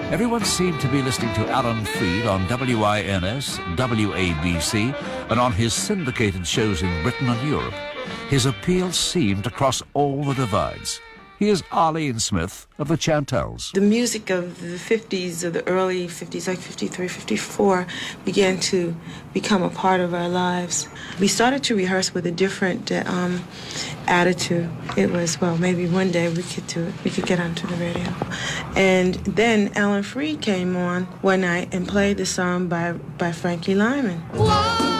Everyone seemed to be listening to Alan Freed on WINS, WABC, and on his syndicated shows in Britain and Europe. His appeal seemed to cross all the divides. Here's Arlene Smith of the Chantels. The music of the 50s, of the early 50s, like 53, 54, began to become a part of our lives. We started to rehearse with a different attitude. It was, well, maybe one day we could do it. We could get onto the radio. And then Alan Freed came on one night and played the song by Frankie Lyman. Whoa!